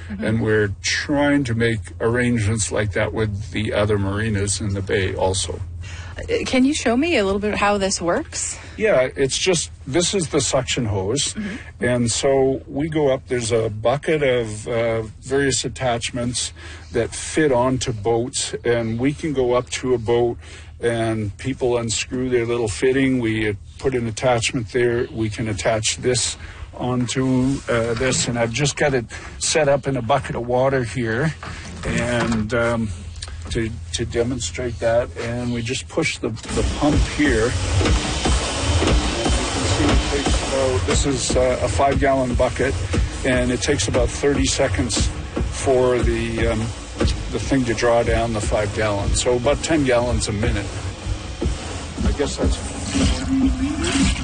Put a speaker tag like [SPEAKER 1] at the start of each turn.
[SPEAKER 1] and we're trying to make arrangements like that with the other marinas in the bay also.
[SPEAKER 2] Can you show me a little bit how this works?
[SPEAKER 1] Yeah, it's just, this is the suction hose, and so we go up, there's a bucket of various attachments that fit onto boats, and we can go up to a boat and people unscrew their little fitting. We put an attachment there. We can attach this onto this, and I've just got it set up in a bucket of water here, and to demonstrate that, and we just push the pump here. And you can see it takes about, this is a 5-gallon bucket, and it takes about 30 seconds for the thing to draw down the 5 gallons. So about 10 gallons a minute. I guess that's